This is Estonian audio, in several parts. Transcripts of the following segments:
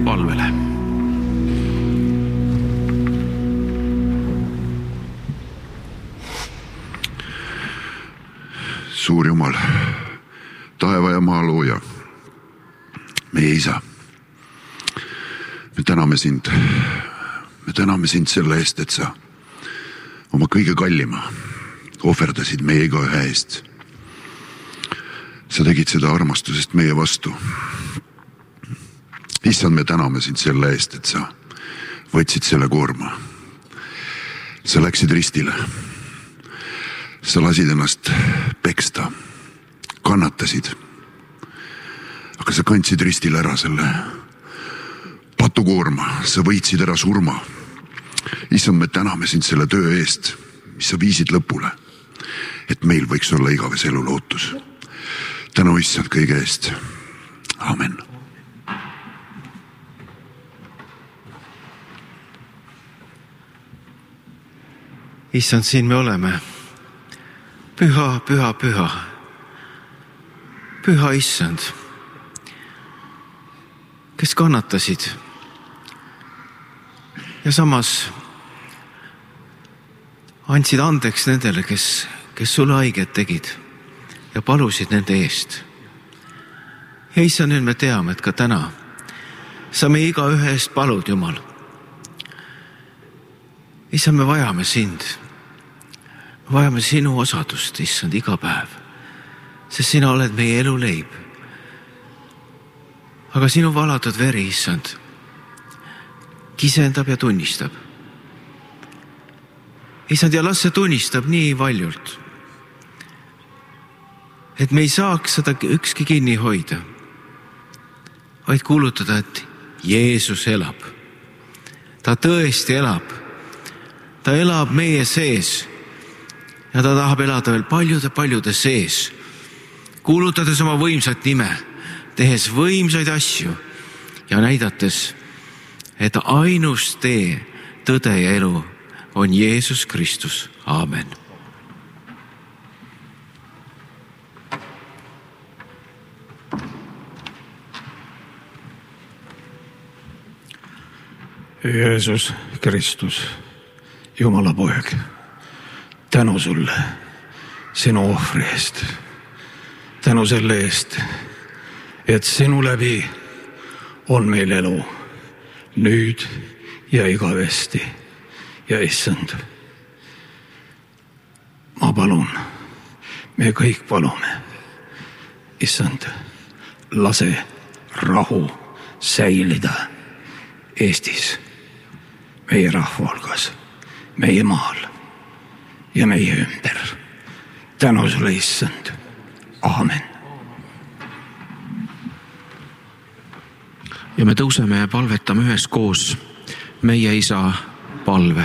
palvele. Suur Jumal, taeva ja maa looja, meie isa, me täname sind selle eest, et sa oma kõige kallima ohverdasid meie igaühe eest. Sa tegid seda armastusest meie vastu. Issand, me täname sind selle eest, et sa võtsid selle koorma. Sa läksid ristile. Sa lasid ennast peksta, kannatasid. Aga sa kandsid ristile ära selle patukoorma, sa võitsid ära surma. Issand, me täname sind selle töö eest, mis sa viisid lõpule, et meil võiks olla igavese elu lootus. Tänu Issand kõige eest. Amen. Issand, siin me oleme. Püha, püha, püha. Püha Issand, kes kannatasid ja samas andsid andeks nendele, kes sulle haiget tegid ja palusid nende eest. Ja Issand, nüüd me teame, et ka täna sa me igaühe eest palud, Jumal. Issand, me vajame sind. Vajame sinu osadust, Issand, iga päev, sest sina oled meie elu leib. Aga sinu valatud veri, Issand, kisendab ja tunnistab. Issand, ja las see tunnistab nii valjult, et me ei saaks seda ükski kinni hoida, vaid kuulutada, et Jeesus elab. Ta tõesti elab. Ta elab meie sees. Ja ta tahab elada veel paljude sees, kuulutades oma võimsat nime, tehes võimsaid asju ja näidates, et ainus tee, tõde ja elu on Jeesus Kristus. Aamen. Jeesus Kristus, Jumala poeg, tänu sulle sinu ohvri eest. Tänu selle eest, et sinu läbi on meil elu nüüd ja igavesti. Ja Issand, ma palun, me kõik palume, Issand, lase rahu säilida Eestis, meie rahva hulgas, meie maal ja meie ümber. Tänu sulle, Issand. Aamen. Ja me tõuseme ja palvetame üheskoos meie isa palve.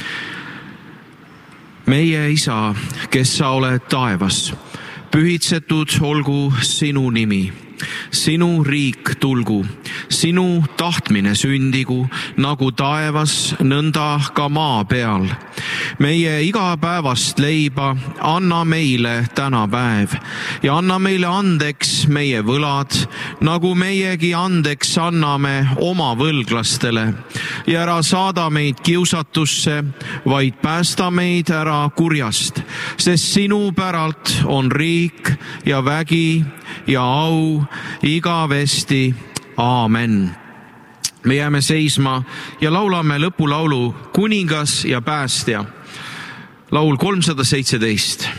Meie isa, kes sa oled taevas, pühitsetud olgu sinu nimi. Sinu riik tulgu, sinu tahtmine sündigu, nagu taevas, nõnda ka maa peal. Meie igapäevast leiba anna meile täna päev ja anna meile andeks meie võlad, nagu meiegi andeks anname oma võlglastele. Ja ära saada meid kiusatusse, vaid päästa meid ära kurjast, sest sinu päralt on riik ja vägi ja au igavesti. Aamen. Me jääme seisma ja laulame lõpulaulu Kuningas ja päästja. Laul 317.